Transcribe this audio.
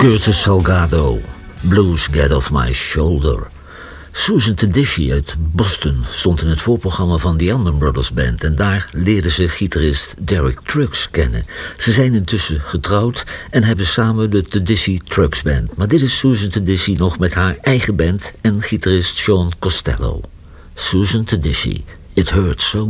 Curtis Salgado, Blues Get Off My Shoulder. Susan Tedeschi uit Boston stond in het voorprogramma van The Allman Brothers Band en daar leerde ze gitarist Derek Trucks kennen. Ze zijn intussen getrouwd en hebben samen de Tedeschi Trucks Band. Maar dit is Susan Tedeschi nog met haar eigen band en gitarist Sean Costello. Susan Tedeschi, It Hurts So